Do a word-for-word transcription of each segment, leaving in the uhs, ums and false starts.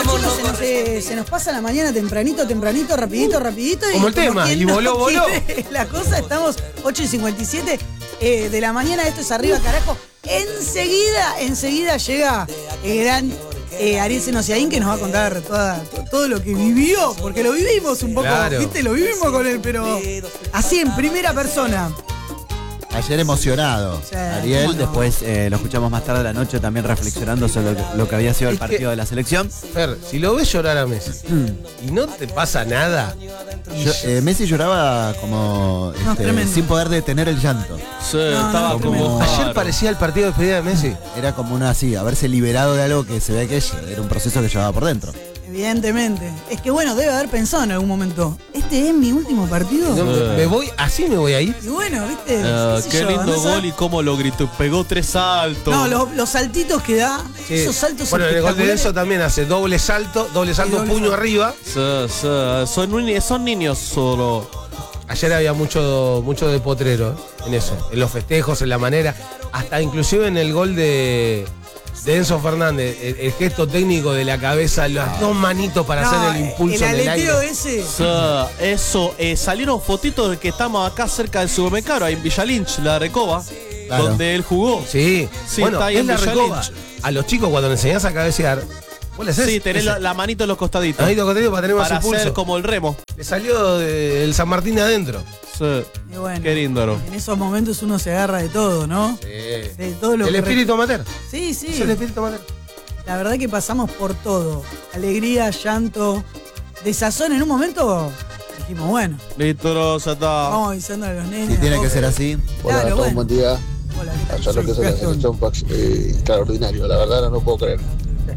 Estamos chicos, se, nos, eh, se nos pasa la mañana tempranito, tempranito, rapidito, rapidito. Como y el tema, y voló, no voló. La cosa, estamos ocho y cincuenta y siete eh, de la mañana, esto es Arriba Carajo. Enseguida, enseguida llega el gran eh, Ariel Senosiaín, que nos va a contar toda, todo, todo lo que vivió, porque lo vivimos un poco, claro. ¿Viste? Lo vivimos con él, pero así en primera persona. Ayer emocionado, sí, Ariel, no? Después eh, lo escuchamos más tarde de la noche también reflexionando sobre lo que, lo que había sido el partido de la selección. Fer, si lo ves llorar a Messi mm. y no te pasa nada. Yo, eh, Messi lloraba como no, este, sin poder detener el llanto. Sí, no, estaba no, como. Ayer parecía el partido de despedida de Messi. Era como una así, haberse liberado de algo que se ve que era un proceso que llevaba por dentro. Evidentemente. Es que bueno, debe haber pensado en algún momento, ¿este es mi último partido? No, me, me voy, así me voy a ir. Y bueno, viste. Uh, qué yo, lindo ¿no? gol y cómo lo gritó. Pegó tres saltos. No, los, los saltitos que da, sí. Esos saltos. Bueno, el gol de Enzo también hace doble salto, doble salto, doble puño salto. Arriba. Sí, sí. Son, son niños solo. Ayer había mucho, mucho de potrero en eso, en los festejos, en la manera, hasta inclusive en el gol de. De Enzo Fernández, el, el gesto técnico de la cabeza, las dos manitos para no, hacer el impulso el del aire. Ese. Sí, eso, eh, salieron fotitos de que estamos acá cerca del supermercado, en Villa Lynch, la Recoba, claro. Donde él jugó. Sí, sí, bueno, está ahí en la Villa Recoba. Lynch. A los chicos cuando le enseñás a cabecear, ¿vos le haces? Sí, tenés la, la manito en los costaditos. La manito en los costaditos para tener más para impulso. hacer como el remo. Le salió del San Martín de adentro. Sí. Y bueno, qué lindo, ¿no? En esos momentos uno se agarra de todo, ¿no? Sí. De todo lo el que espíritu re... amateur. Sí, sí. Es el espíritu amateur. La verdad que pasamos por todo. Alegría, llanto, desazón. En un momento dijimos, bueno. Listo, ya está. Vamos avisando a los nenes. Si tiene que ser así. Hola, claro, todo bueno. buen día. Hola, allá lo que es la selección eh, extraordinario. La verdad no lo puedo creer.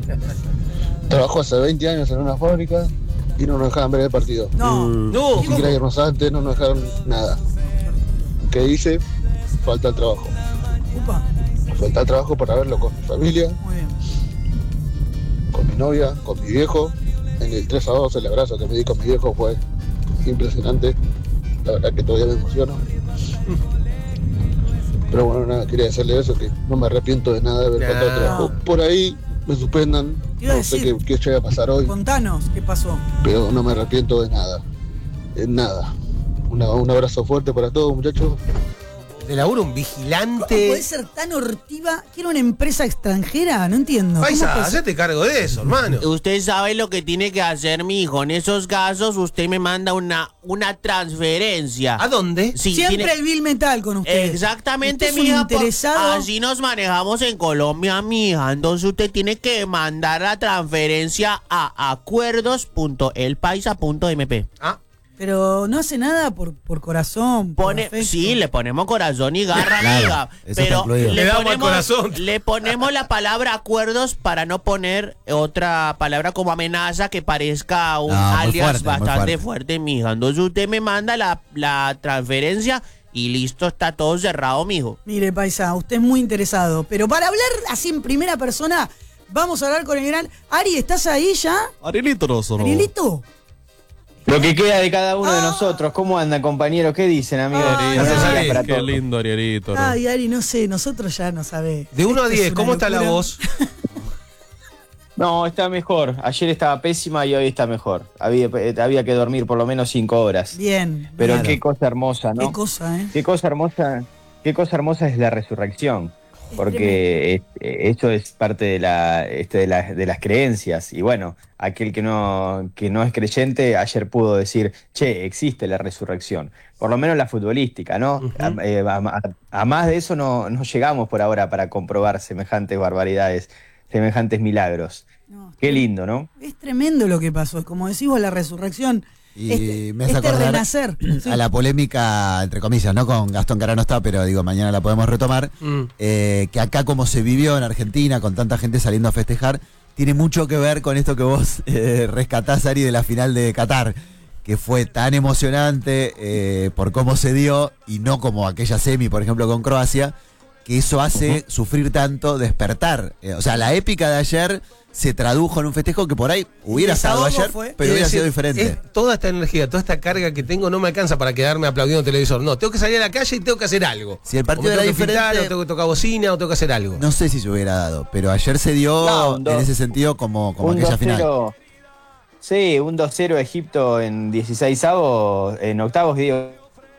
Trabajó hace veinte años en una fábrica y no nos dejaban ver el partido. No, mm. no. Si quería irnos antes, no nos dejaron nada. ¿Qué hice? Falta el trabajo. Upa. Falta el trabajo para verlo con mi familia. Muy bien. Con mi novia, con mi viejo. En el tres a dos el abrazo que me di con mi viejo fue impresionante. La verdad que todavía me emociono. Pero bueno, nada, quería decirle eso, que no me arrepiento de nada de haber faltado el trabajo. Por ahí me suspendan, no sé qué, qué llega a pasar hoy. Contanos, ¿qué pasó? Pero no me arrepiento de nada, de nada. Una, un abrazo fuerte para todos, muchachos. De laburo un vigilante. ¿Cómo puede ser tan hortiva? ¿Quiere una empresa extranjera? No entiendo. Paisa, hacete cargo de eso, hermano. Usted sabe lo que tiene que hacer, mi hijo. En esos casos, usted me manda una, una transferencia. ¿A dónde? Sí, Siempre tiene... el Bill Metal con usted. Exactamente, usted mija. Interesado. Así nos manejamos en Colombia, mija. Entonces usted tiene que mandar la transferencia a acuerdos punto el paisa punto m p. Ah. Pero no hace nada por, por corazón. Por Pone, sí, le ponemos corazón y garra, claro, amiga. Pero le, le damos ponemos, el corazón. Le ponemos la palabra acuerdos para no poner otra palabra como amenaza que parezca un no, alias fuerte, bastante fuerte. fuerte, mija. Entonces usted me manda la, la transferencia y listo, está todo cerrado, mijo. Mire, paisa, usted es muy interesado. Pero para hablar así en primera persona, vamos a hablar con el gran Ari. ¿Estás ahí ya? Arielito, no, no. Arielito. Lo que queda de cada uno ah. de nosotros. ¿Cómo andan, compañeros? ¿Qué dicen, amigos? Ay, Ari, Ari, qué lindo, Arielito. ¿No? Ay, Ari, no sé, nosotros ya no sabés. De uno a diez, ¿cómo está la voz? No, está mejor. Ayer estaba pésima y hoy está mejor. Había, había que dormir por lo menos cinco horas. Bien. Pero claro. Qué cosa hermosa, ¿no? Qué cosa, ¿eh? Qué cosa hermosa, qué cosa hermosa es la resurrección. Porque esto es parte de la, este, de, la, de las creencias. Y bueno, aquel que no, que no es creyente ayer pudo decir, che, existe la resurrección. Por lo menos la futbolística, ¿no? Uh-huh. a, eh, a, a, a más de eso no, no llegamos por ahora para comprobar semejantes barbaridades, semejantes milagros. No, Qué lindo, ¿no? Es tremendo lo que pasó. Como decimos, la resurrección. Y este, me hace este acordar renacer. a la polémica, entre comillas, ¿no? Con Gastón Carano está, pero digo, mañana la podemos retomar. Mm. Eh, que acá, como se vivió en Argentina, con tanta gente saliendo a festejar, tiene mucho que ver con esto que vos eh, rescatás, Ari, de la final de Qatar, que fue tan emocionante eh, por cómo se dio, y no como aquella semi, por ejemplo, con Croacia, que eso hace sufrir tanto despertar. Eh, o sea, la épica de ayer se tradujo en un festejo que por ahí hubiera estado ayer, fue, pero hubiera Es sido decir, diferente. es toda esta energía, toda esta carga que tengo no me alcanza para quedarme aplaudiendo televisor. No, tengo que salir a la calle y tengo que hacer algo. Si el partido o me era tengo que diferente, pintar, o tengo que tocar bocina, o tengo que hacer algo. No sé si se hubiera dado, pero ayer se dio No, un dos- en ese sentido como, como Un aquella dos final. cero. Sí, un dos cero Egipto en dieciseisavos, en octavos, digo.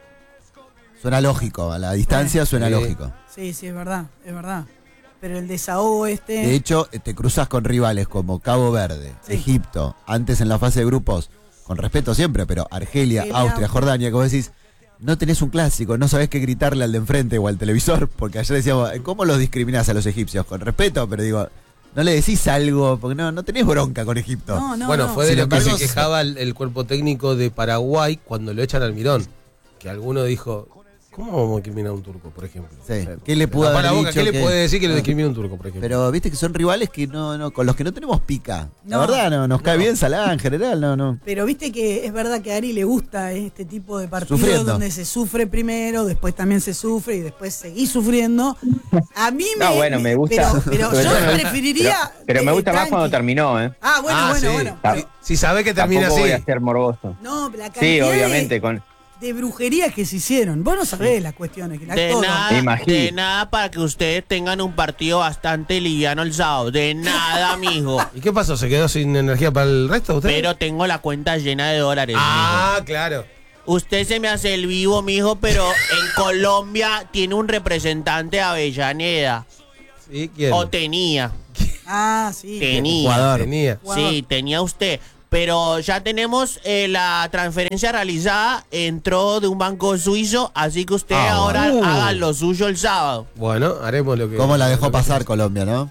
Suena lógico, a la distancia suena Sí. lógico. Sí, sí, es verdad, es verdad. Pero el desahogo este... De hecho, te cruzas con rivales como Cabo Verde, Sí. Egipto, antes en la fase de grupos, con respeto siempre, pero Argelia, Argelia. Austria, Jordania, que vos decís, no tenés un clásico, no sabés qué gritarle al de enfrente o al televisor, porque ayer decíamos, ¿cómo los discriminás a los egipcios? Con respeto, pero digo, no le decís algo, porque no, no tenés bronca con Egipto. No, no, bueno, no. fue de Sin lo que se embargo, quejaba el, el cuerpo técnico de Paraguay cuando lo echan al Mirón. Que alguno dijo, ¿cómo vamos a discriminar a un turco, por ejemplo? Sí. O sea, ¿Qué le pudo tapar haber la boca, dicho ¿qué le que- puede decir que lo Ah. discrimina un turco, por ejemplo? Pero viste que son rivales que no, no, con los que no tenemos pica. La No. verdad, no, nos cae bien Salah en general, no, no. Pero viste que es verdad que a Ari le gusta este tipo de partidos Sufriendo. donde se sufre primero, después también se sufre y después seguís sufriendo. A mí me... No, bueno, me gusta. Pero, pero Sobre yo todo me gusta- preferiría... Pero, pero me eh, gusta más tranqui. cuando terminó, ¿eh? Ah, bueno, Ah, bueno, sí. bueno. Ta- Si, si sabe que termina Tampoco así. voy a ser morboso. No, la cantidad Sí, de- obviamente, con. de brujerías que se hicieron. Vos no sabés las cuestiones. Que la De todo. nada, Me imagino. de nada para que ustedes tengan un partido bastante liviano el sábado. De nada, mijo. ¿Y qué pasó? ¿Se quedó sin energía para el resto de ustedes? Pero tengo la cuenta llena de dólares, ah, claro. mijo. Usted se me hace el vivo, mijo, pero en Colombia tiene un representante de Avellaneda. Sí, ¿quién? O tenía. Ah, sí. Tenía. Jugador. Tenía. Sí, tenía usted. Pero ya tenemos eh, la transferencia realizada. Entró de un banco suizo. Así que usted Ah, ahora bueno. haga lo suyo el sábado. Bueno, haremos lo que... ¿Cómo la dejó lo que- pasar Colombia, no?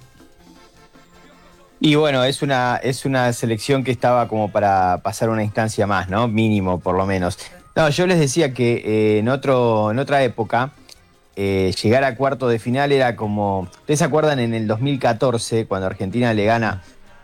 Y bueno, es una, es una selección que estaba como para pasar una instancia más, ¿no? Mínimo, por lo menos. No, yo les decía que eh, en, otro, en otra época, eh, llegar a cuarto de final era como... ¿Ustedes se acuerdan en el dos mil catorce, cuando Argentina le gana,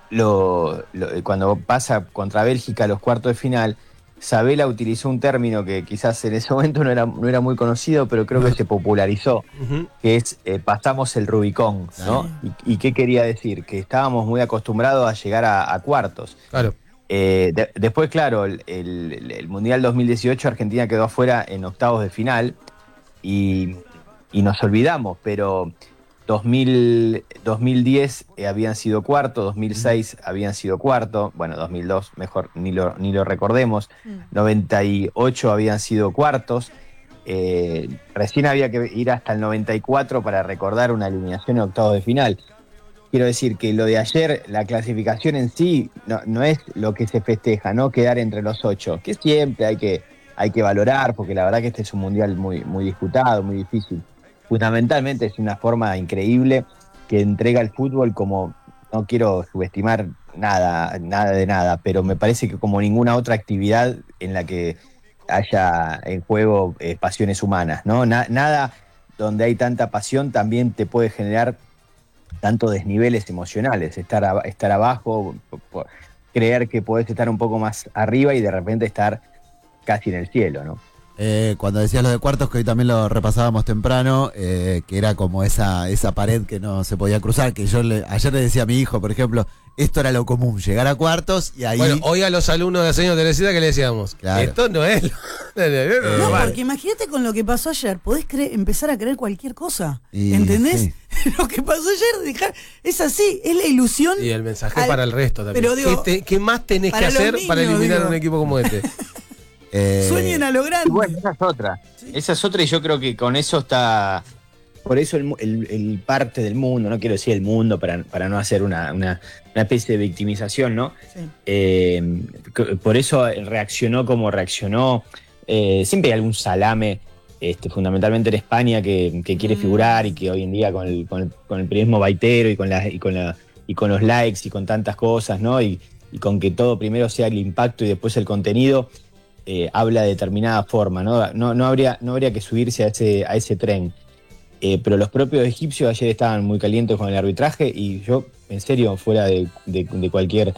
lo, lo- cuando pasa contra Bélgica a los cuartos de final? Sabela utilizó un término que quizás en ese momento no era, no era muy conocido, pero creo que se popularizó, Ujú. que es eh, pasamos el Rubicón, ¿no? ¿Y, y qué quería decir? Que estábamos muy acostumbrados a llegar a, a cuartos. Claro. Eh, de- después, claro, el, el- el Mundial dos mil dieciocho Argentina quedó afuera en octavos de final y, y nos olvidamos, pero dos mil, dos mil diez eh, habían sido cuarto, dos mil seis habían sido cuarto, bueno, dos mil dos mejor ni lo, ni lo recordemos, noventa y ocho habían sido cuartos, eh, recién había que ir hasta el noventa y cuatro para recordar una eliminación en octavos de final. Quiero decir que lo de ayer, la clasificación en sí, no, no es lo que se festeja, ¿no? Quedar entre los ocho, que siempre hay que, hay que valorar, porque la verdad que este es un mundial muy, muy disputado, muy difícil. Fundamentalmente es una forma increíble que entrega el fútbol como, no quiero subestimar nada, nada de nada, pero me parece que como ninguna otra actividad en la que haya en juego eh, pasiones humanas, ¿no? Na- nada donde hay tanta pasión también te puede generar tanto desniveles emocionales, estar, a- estar abajo, po- po- creer que podés estar un poco más arriba y de repente estar casi en el cielo, ¿no? Eh, cuando decías lo de cuartos, que hoy también lo repasábamos temprano, eh, que era como esa, esa pared que no se podía cruzar, que yo le- ayer le decía a mi hijo, por ejemplo, esto era lo común, llegar a cuartos y ahí... Bueno, hoy a los alumnos de diseño Teresita que le decíamos, Claro. esto no es... lo- no, no, no, No, normal. porque imagínate con lo que pasó ayer, podés cre- empezar a creer cualquier cosa. Y, ¿Entendés? sí. Lo que pasó ayer, dejar, es así, es la ilusión. Y el mensaje al- para el resto también. Pero digo, ¿Qué, te- qué más tenés que para los hacer niños, para eliminar digo. un equipo como este? eh, sueñen a lo grande. Y bueno, esa es otra. Esa es otra y yo creo que con eso está... Por eso el, mu- el- el parte del mundo, no quiero decir el mundo para, para no hacer una, una, una especie de victimización, ¿no? Sí. Eh, c- por eso reaccionó como reaccionó. Eh, siempre hay algún salame, este, fundamentalmente en España, que, que quiere Mm. figurar y que hoy en día con el, con el, con el periodismo baitero y con, la, y, con la, y con los likes y con tantas cosas, ¿no? Y, y con que todo primero sea el impacto y después el contenido, eh, habla de determinada forma, ¿no? No, no, habría, no habría que subirse a ese, a ese tren. Eh, pero los propios egipcios ayer estaban muy calientes con el arbitraje y yo, en serio, fuera de, de- de cualquier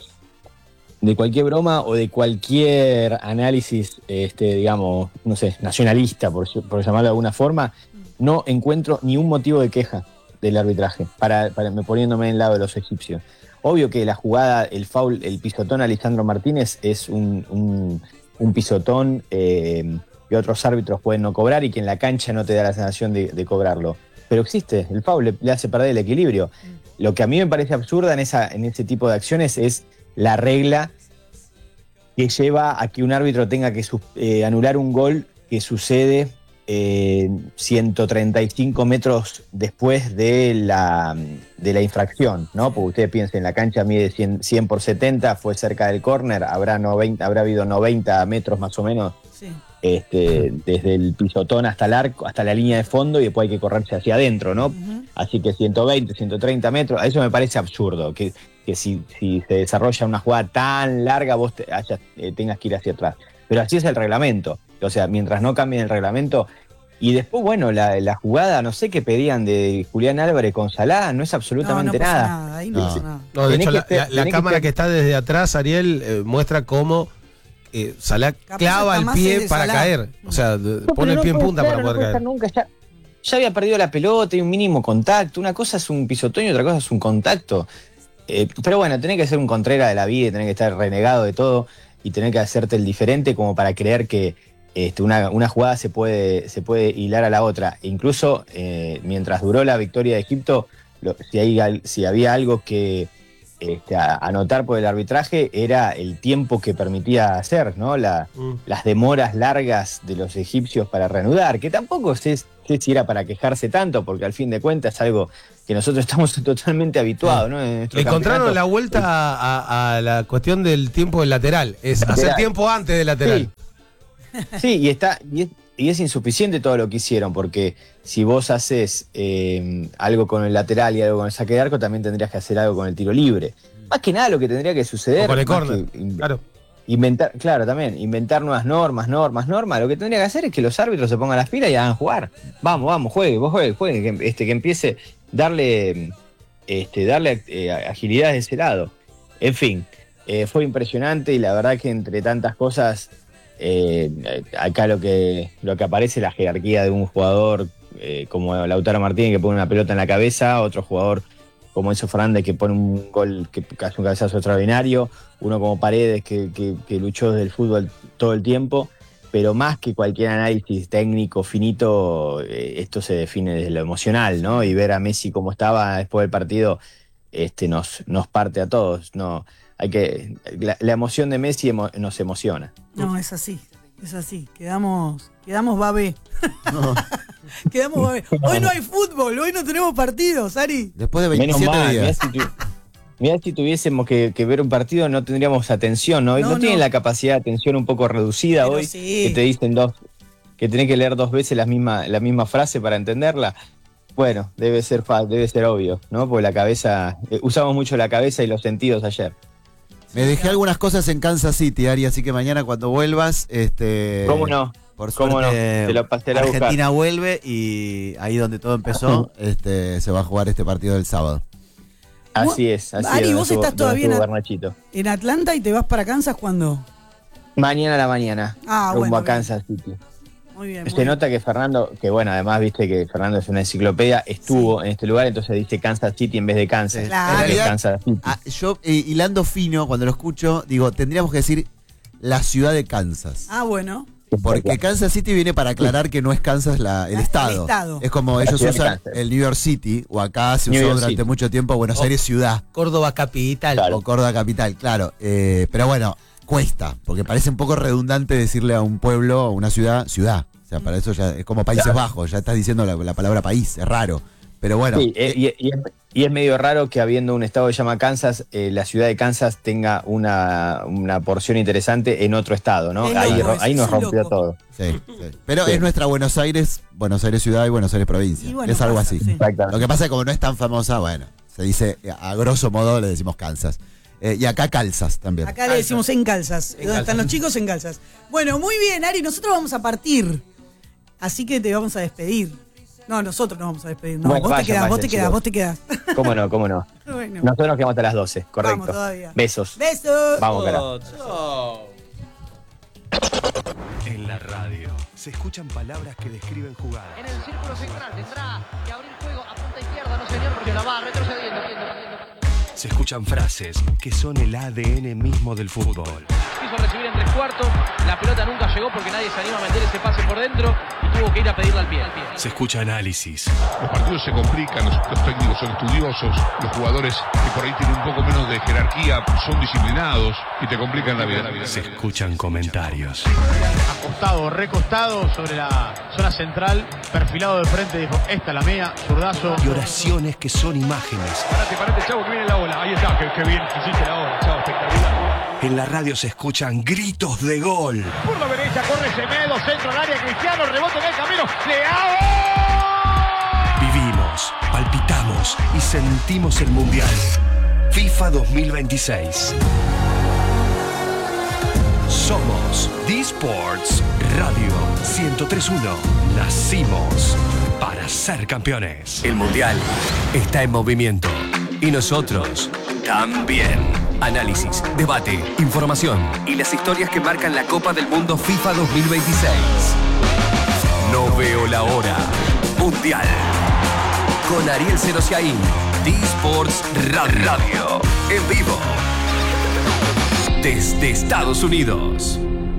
de cualquier broma o de cualquier análisis, este, digamos, no sé, nacionalista, por, por llamarlo de alguna forma, no encuentro ni un motivo de queja del arbitraje, para, para me poniéndome en el lado de los egipcios. Obvio que la jugada, el foul, el pisotón a Lisandro Martínez es un, un, un pisotón eh, que otros árbitros pueden no cobrar y que en la cancha no te da la sensación de, de cobrarlo. Pero existe, el foul le, le hace perder el equilibrio. Lo que a mí me parece absurda en, esa, en ese tipo de acciones es la regla que lleva a que un árbitro tenga que eh, anular un gol que sucede eh, ciento treinta y cinco metros después de la, de la infracción, ¿no? Porque ustedes piensen, la cancha mide cien, cien por setenta, fue cerca del córner, habrá, noventa, habrá habido noventa metros más o menos, sí. este, desde el pisotón hasta el arco, hasta la línea de fondo, y después hay que correrse hacia adentro, ¿no? Uh-huh. Así que ciento veinte, ciento treinta metros, a eso me parece absurdo, que, que si, si se desarrolla una jugada tan larga vos te, haya, eh, tengas que ir hacia atrás. Pero así es el reglamento. O sea, mientras no cambien el reglamento. Y después, bueno, la, la jugada, no sé qué pedían de Julián Álvarez con Salah, no es absolutamente no, no nada. nada. Ahí no, no. nada. no, de hecho, que la, ser, la, la cámara que, que está desde atrás, Ariel, eh, muestra cómo eh, Salah Capaz clava el pie para Salah. caer. O sea, no, pone el pie no en punta claro, para poder no caer. Nunca, ya, ya había perdido la pelota y un mínimo contacto. Una cosa es un pisotón y otra cosa es un contacto. Eh, pero bueno, tenés que ser un Contreras de la vida, tenés que estar renegado de todo y tenés que hacerte el diferente como para creer que este, una, una jugada se puede, se puede hilar a la otra. E incluso eh, mientras duró la victoria de Egipto, lo, si, hay, si había algo que este, a, anotar por el arbitraje era el tiempo que permitía hacer, ¿no? La, mm. Las demoras largas de los egipcios para reanudar, que tampoco sé, sé si era para quejarse tanto, porque al fin de cuentas es algo que nosotros estamos totalmente habituados, ¿no? Le encontraron la vuelta a, a la cuestión del tiempo del lateral. Es lateral. Hacer tiempo antes del lateral. Sí, sí y, está, y, es, y es insuficiente todo lo que hicieron, porque si vos haces eh, algo con el lateral y algo con el saque de arco, también tendrías que hacer algo con el tiro libre. Más que nada lo que tendría que suceder... O con el córner, claro. Inventar, claro, también, inventar nuevas normas, normas, normas. Lo que tendría que hacer es que los árbitros se pongan las pilas y hagan jugar. Vamos, vamos, juegue, vos juegue, juegue, que, este, que empiece... darle este, darle eh, agilidad de ese lado. En fin, eh, fue impresionante y la verdad que entre tantas cosas eh, acá lo que, lo que aparece es la jerarquía de un jugador eh, como Lautaro Martínez, que pone una pelota en la cabeza, otro jugador como Enzo Fernández, que pone un gol, que hace un cabezazo extraordinario, uno como Paredes, que, que, que luchó desde el fútbol todo el tiempo. Pero más que cualquier análisis técnico finito, eh, esto se define desde lo emocional, ¿no? Y ver a Messi cómo estaba después del partido este, nos, nos parte a todos. No, hay que, la, la emoción de Messi emo, nos emociona. No, es así, es así. Quedamos, quedamos babé. No. Quedamos babé. Hoy no hay fútbol, hoy no tenemos partidos, Ari. Después de veintisiete días. Mirá, si tuviésemos que, que ver un partido no tendríamos atención, ¿no? No, no tienen no. la capacidad de atención un poco reducida Pero hoy, sí. que te dicen dos, que tenés que leer dos veces la misma, la misma frase para entenderla. Bueno, debe ser debe ser obvio, ¿no? Porque la cabeza, eh, usamos mucho la cabeza y los sentidos ayer. Me dejé algunas cosas en Kansas City, Ari, así que mañana cuando vuelvas, este. ¿Cómo no? Por suerte, ¿Cómo no? Te lo pasé a Argentina buscar. Vuelve y ahí donde todo empezó, este, se va a jugar este partido del sábado. Así es, así Ari, es. vos estuvo, estás todavía en, en Atlanta y te vas para Kansas, ¿cuándo? Mañana a la mañana, ah, rumbo bueno, a Kansas City. Muy bien. Se muy nota bien. que Fernando, que bueno, además viste que Fernando es una enciclopedia, estuvo sí. en este lugar, entonces dice Kansas City en vez de Kansas. Claro. En realidad, Kansas City. Ah, yo, eh, hilando fino, cuando lo escucho, digo, tendríamos que decir la ciudad de Kansas. Ah, bueno. Porque Kansas City viene para aclarar que no es Kansas la, el, la, estado. el estado. Es como la ellos usan el New York City, o acá se usó durante City. mucho tiempo Buenos Aires ciudad. Córdoba capital. Claro. O Córdoba capital, claro. Eh, pero bueno, cuesta, porque parece un poco redundante decirle a un pueblo, a una ciudad, ciudad. O sea, para eso ya es como Países claro. Bajos, ya estás diciendo la, la palabra país, es raro. Pero bueno. Sí, eh, y, y, y es medio raro que habiendo un estado que se llama Kansas, eh, la ciudad de Kansas tenga una, una porción interesante en otro estado, ¿no? Es ahí loco, ahí nos rompió loco. todo. Sí, sí. Pero sí. es nuestra Buenos Aires, Buenos Aires ciudad y Buenos Aires provincia. Bueno, es algo así. Sí. Lo que pasa es que como no es tan famosa, bueno, se dice, a grosso modo le decimos Kansas. Eh, y acá calzas también. Acá le decimos en calzas. En donde calzas. Están los chicos en calzas. Bueno, muy bien, Ari, nosotros vamos a partir. Así que te vamos a despedir. No, nosotros nos vamos a despedir. No, bueno, vos, vayan, te quedás, vayan, vos te quedás, chicos. vos te quedás. ¿Cómo no? ¿Cómo no? Bueno. Nosotros nos quedamos hasta las doce, correcto. Vamos todavía. Besos. Besos. Vamos, carajo. Chao. En la radio se escuchan palabras que describen jugadas. En el círculo central tendrá que abrir juego a punta izquierda, no señor, porque la va retrocediendo. Se escuchan frases que son el A D N mismo del fútbol. Quiso recibir en tres cuartos, la pelota nunca llegó porque nadie se anima a meter ese pase por dentro y tuvo que ir a pedirle al pie. Al pie. Se escucha análisis. Los partidos se complican, los, los técnicos son estudiosos, los jugadores que por ahí tienen un poco menos de jerarquía son disciplinados y te complican la vida. La vida se escuchan comentarios. Acostado, recostado sobre la zona central, perfilado de frente, dijo, esta es la mía, zurdazo. Y oraciones que son imágenes. Parate, parate, chavo, que viene la ola. Ahí está, qué, qué bien hiciste la ola, chavo, espectacular. En la radio se escuchan gritos de gol. Por la derecha corre Semedo, centro al área, Cristiano, rebote en el camino, ¡Leao! Vivimos, palpitamos y sentimos el Mundial. FIFA dos mil veintiséis. Somos D-Sports Radio ciento tres punto uno. Nacimos para ser campeones. El Mundial está en movimiento y nosotros también. Análisis, debate, información y las historias que marcan la Copa del Mundo FIFA dos mil veintiséis. No veo la hora. Mundial. Con Ariel Serosiaín. D-Sports Radio. En vivo. Desde Estados Unidos.